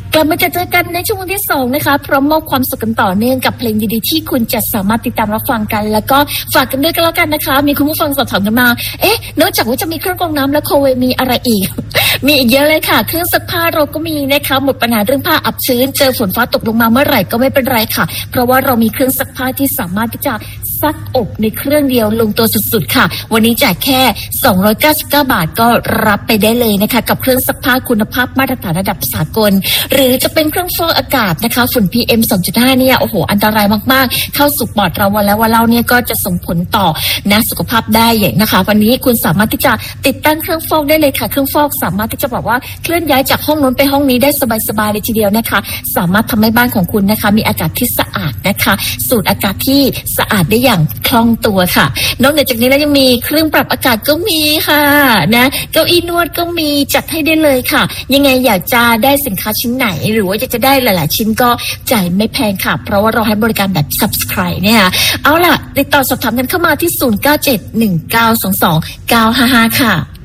กลับมาเจอกันในช่วงที่2นะคะพร้อมมอบความสุขกันต่อเนื่องกับเพลงดีๆที่คุณจะสามารถติดตามรับฟังกันแล้วก็ฝากกันด้วยกันแล้วกันนะคะมีคุณผู้ฟังสอบถามกันมานอกจากว่าจะมีเครื่องกรองน้ำและโคเวมีอะไรอีก มีอีกเยอะเลยค่ะเครื่องซักผ้าเราก็มีนะคะหมดปัญหาเรื่องผ้าอับชื้นเจอฝนฟ้าตกลงมาเมื่อไหร่ก็ไม่เป็นไรค่ะเพราะว่าเรามีเครื่องซักผ้าที่สามารถที่จะซักอบในเครื่องเดียวลงตัวสุดๆค่ะวันนี้จ่ายแค่299 บาทก็รับไปได้เลยนะคะกับเครื่องซักผ้าคุณภาพมาตรฐานระดับสากลหรือจะเป็นเครื่องฟอกอากาศนะคะฝุ่น PM 2.5 เนี่ยโอ้โหอันตรายมากๆเข้าสู่ปอดเราวันแล้ววันเล่าเนี่ยก็จะส่งผลต่อนะสุขภาพได้อย่างนะคะวันนี้คุณสามารถที่จะติดตั้งเครื่องฟอกได้เลยค่ะเครื่องฟอกสามารถที่จะบอกว่าเคลื่อนย้ายจากห้องนู้นไปห้องนี้ได้สบายๆเลยทีเดียวนะคะสามารถทำให้บ้านของคุณนะคะมีอากาศที่สะอาดนะคะสูดอากาศที่สะอาดได้อย่างคล่องตัวค่ะนอกจากนี้แล้วยังมีเครื่องปรับอากาศก็มีค่ะนะเก้าอี้นวดก็มีจัดให้ได้เลยค่ะยังไงอยากจะได้สินค้าชิ้นไหนหรือว่าจะได้หลายๆชิ้นก็จ่ายไม่แพงค่ะเพราะว่าเราให้บริการแบบ Subscribe เนี่ยเอาล่ะติดต่อสอบถามกันเข้ามาที่0971922955ค่ะ